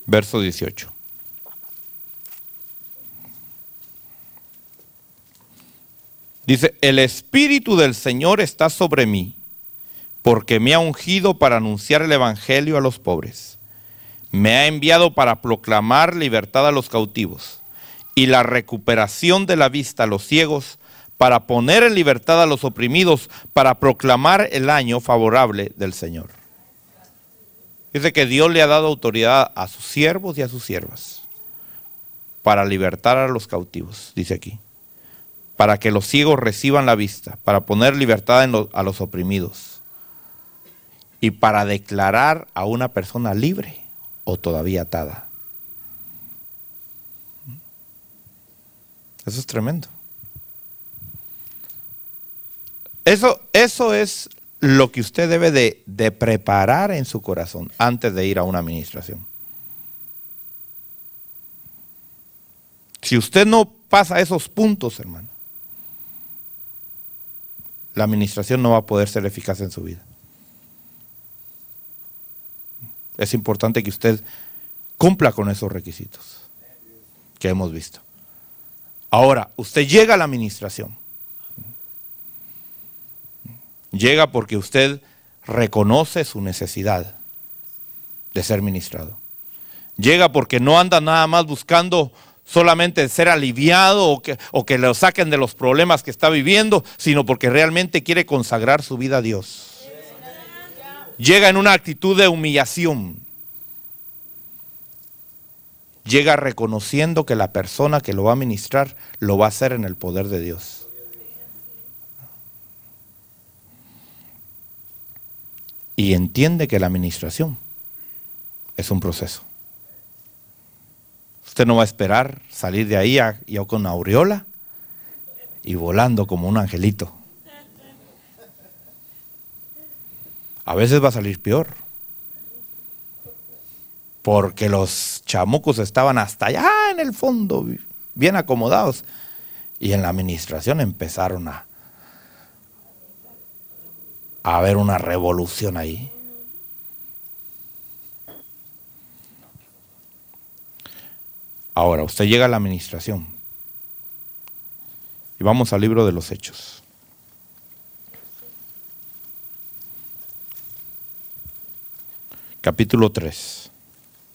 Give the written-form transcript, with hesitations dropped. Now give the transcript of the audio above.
verso 18. Dice, el Espíritu del Señor está sobre mí, porque me ha ungido para anunciar el Evangelio a los pobres. Me ha enviado para proclamar libertad a los cautivos y la recuperación de la vista a los ciegos, para poner en libertad a los oprimidos, para proclamar el año favorable del Señor. Dice que Dios le ha dado autoridad a sus siervos y a sus siervas para libertar a los cautivos, dice aquí. Para que los ciegos reciban la vista, para poner libertad a los oprimidos y para declarar a una persona libre o todavía atada. Eso es tremendo. Eso es lo que usted debe de preparar en su corazón antes de ir a una administración. Si usted no pasa esos puntos, hermano, la administración no va a poder ser eficaz en su vida. Es importante que usted cumpla con esos requisitos que hemos visto. Ahora, usted llega a la administración. Llega porque usted reconoce su necesidad de ser ministrado. Llega porque no anda nada más buscando solamente ser aliviado o que lo saquen de los problemas que está viviendo, sino porque realmente quiere consagrar su vida a Dios. Llega en una actitud de humillación. Llega reconociendo que la persona que lo va a ministrar lo va a hacer en el poder de Dios. Y entiende que la administración es un proceso. Usted no va a esperar salir de ahí ya con una aureola y volando como un angelito. A veces va a salir peor. Porque los chamucos estaban hasta allá en el fondo, bien acomodados. Y en la administración empezaron a haber una revolución ahí. Ahora, usted llega a la administración. Y vamos al libro de los Hechos. Capítulo 3.